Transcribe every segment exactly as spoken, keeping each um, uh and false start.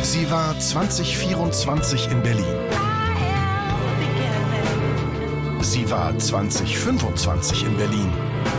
Sie war zwanzig vierundzwanzig in Berlin. Sie war zwanzig fünfundzwanzig in Berlin.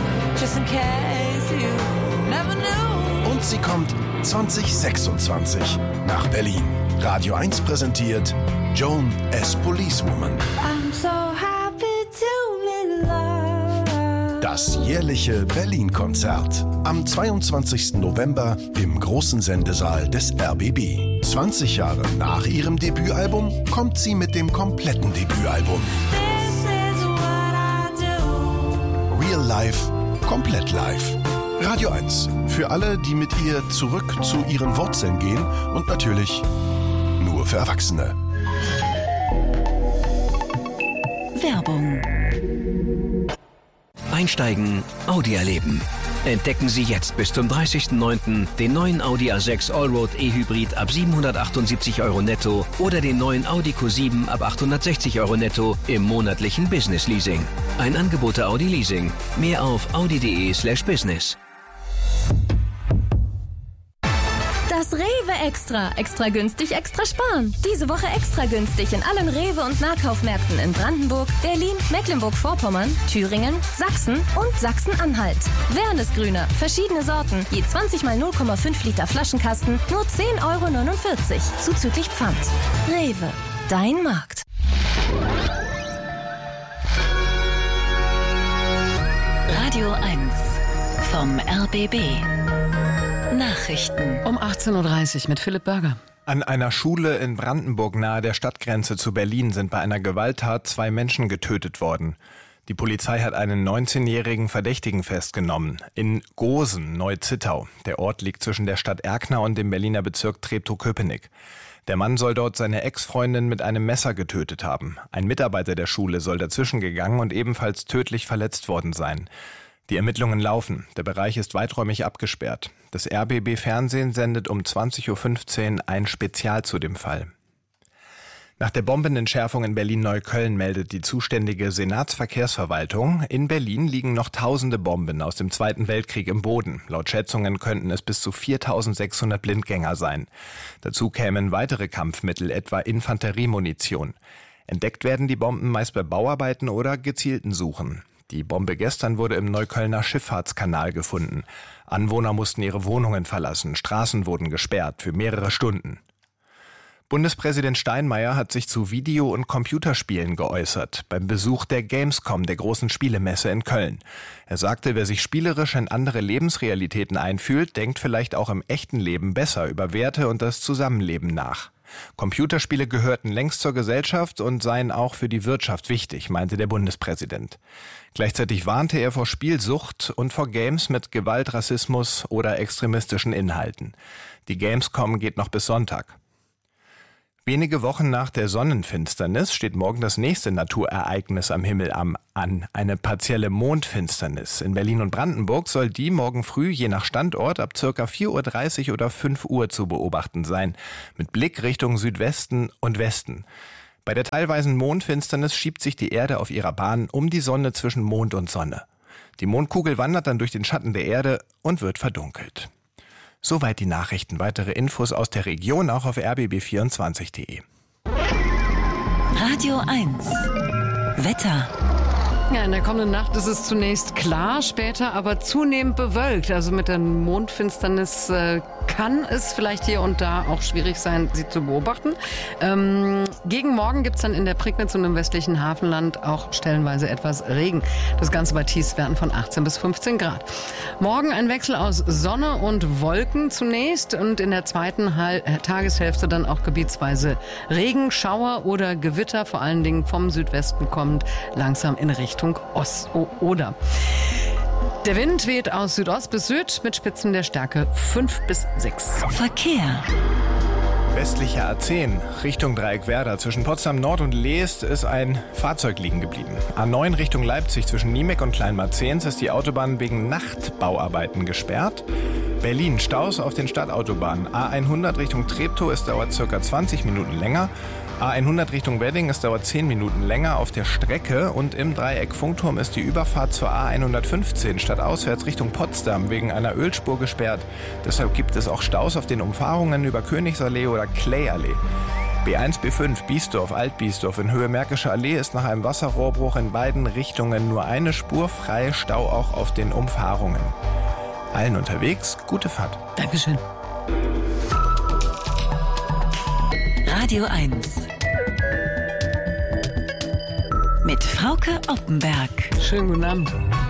Und sie kommt zwanzig sechsundzwanzig nach Berlin. Radio eins präsentiert Joan as Policewoman. I'm so happy to be loved. Das jährliche Berlin-Konzert. Am zweiundzwanzigsten November im großen Sendesaal des R B B. zwanzig Jahre nach ihrem Debütalbum kommt sie mit dem kompletten Debütalbum. This is what I do. Real Life, komplett live. Radio eins. Für alle, die mit ihr zurück zu ihren Wurzeln gehen und natürlich nur für Erwachsene. Werbung. Einsteigen, Audi erleben. Entdecken Sie jetzt bis zum dreißigsten neunten den neuen Audi A sechs Allroad E-Hybrid ab siebenhundertachtundsiebzig Euro netto oder den neuen Audi Q sieben ab achthundertsechzig Euro netto im monatlichen Business Leasing. Ein Angebot der Audi Leasing. Mehr auf audi.de slash business. Das Rewe Extra. Extra günstig, extra sparen. Diese Woche extra günstig in allen Rewe- und Nahkaufmärkten in Brandenburg, Berlin, Mecklenburg-Vorpommern, Thüringen, Sachsen und Sachsen-Anhalt. Wernesgrüner, verschiedene Sorten, je zwanzig mal null Komma fünf Liter Flaschenkasten, nur zehn Euro neunundvierzig, zuzüglich Pfand. Rewe, dein Markt. Radio eins vom R B B. Nachrichten. Um achtzehn Uhr dreißig mit Philipp Berger. An einer Schule in Brandenburg nahe der Stadtgrenze zu Berlin sind bei einer Gewalttat zwei Menschen getötet worden. Die Polizei hat einen neunzehnjährigen Verdächtigen festgenommen. In Gosen, Neu-Zittau. Der Ort liegt zwischen der Stadt Erkner und dem Berliner Bezirk Treptow-Köpenick. Der Mann soll dort seine Ex-Freundin mit einem Messer getötet haben. Ein Mitarbeiter der Schule soll dazwischen gegangen und ebenfalls tödlich verletzt worden sein. Die Ermittlungen laufen. Der Bereich ist weiträumig abgesperrt. Das R B B-Fernsehen sendet um zwanzig Uhr fünfzehn ein Spezial zu dem Fall. Nach der Bombenentschärfung in Berlin-Neukölln meldet die zuständige Senatsverkehrsverwaltung, in Berlin liegen noch tausende Bomben aus dem Zweiten Weltkrieg im Boden. Laut Schätzungen könnten es bis zu viertausendsechshundert Blindgänger sein. Dazu kämen weitere Kampfmittel, etwa Infanteriemunition. Entdeckt werden die Bomben meist bei Bauarbeiten oder gezielten Suchen. Die Bombe gestern wurde im Neuköllner Schifffahrtskanal gefunden. Anwohner mussten ihre Wohnungen verlassen, Straßen wurden gesperrt für mehrere Stunden. Bundespräsident Steinmeier hat sich zu Video- und Computerspielen geäußert, beim Besuch der Gamescom, der großen Spielemesse in Köln. Er sagte, wer sich spielerisch in andere Lebensrealitäten einfühlt, denkt vielleicht auch im echten Leben besser über Werte und das Zusammenleben nach. Computerspiele gehörten längst zur Gesellschaft und seien auch für die Wirtschaft wichtig, meinte der Bundespräsident. Gleichzeitig warnte er vor Spielsucht und vor Games mit Gewalt, Rassismus oder extremistischen Inhalten. Die Gamescom geht noch bis Sonntag. Wenige Wochen nach der Sonnenfinsternis steht morgen das nächste Naturereignis am Himmel am, an, eine partielle Mondfinsternis. In Berlin und Brandenburg soll die morgen früh je nach Standort ab ca. vier Uhr dreißig oder fünf Uhr zu beobachten sein, mit Blick Richtung Südwesten und Westen. Bei der teilweisen Mondfinsternis schiebt sich die Erde auf ihrer Bahn um die Sonne zwischen Mond und Sonne. Die Mondkugel wandert dann durch den Schatten der Erde und wird verdunkelt. Soweit die Nachrichten. Weitere Infos aus der Region auch auf r b b vierundzwanzig punkt de. Radio eins. Wetter. Ja, in der kommenden Nacht ist es zunächst klar, später aber zunehmend bewölkt. Also mit der Mondfinsternis äh, kann es vielleicht hier und da auch schwierig sein, sie zu beobachten. Ähm, gegen Morgen gibt es dann in der Prignitz und im westlichen Hafenland auch stellenweise etwas Regen. Das Ganze bei Tiefstwerten von achtzehn bis fünfzehn Grad. Morgen ein Wechsel aus Sonne und Wolken zunächst und in der zweiten Hal- Tageshälfte dann auch gebietsweise Regen, Schauer oder Gewitter, vor allen Dingen vom Südwesten kommend langsam in Richtung Ost- oder. Der Wind weht aus Südost bis Süd mit Spitzen der Stärke fünf bis sechs. Verkehr. Westlicher A zehn Richtung Dreieckwerder. Zwischen Potsdam Nord und Leest ist ein Fahrzeug liegen geblieben. A neun Richtung Leipzig zwischen Niemek und Kleinmarzehns ist die Autobahn wegen Nachtbauarbeiten gesperrt. Berlin Staus auf den Stadtautobahnen. A hundert Richtung Treptow, es dauert ca. zwanzig Minuten länger. A hundert Richtung Wedding, es dauert zehn Minuten länger auf der Strecke und im Dreieck Funkturm ist die Überfahrt zur A hundertfünfzehn stadtauswärts Richtung Potsdam wegen einer Ölspur gesperrt. Deshalb gibt es auch Staus auf den Umfahrungen über Königsallee oder Klayallee. B eins, B fünf, Biesdorf, Altbiesdorf in Höhe Märkische Allee ist nach einem Wasserrohrbruch in beiden Richtungen nur eine Spur frei, Stau auch auf den Umfahrungen. Allen unterwegs, gute Fahrt. Dankeschön. Radio eins mit Frauke Oppenberg. Schönen guten Abend.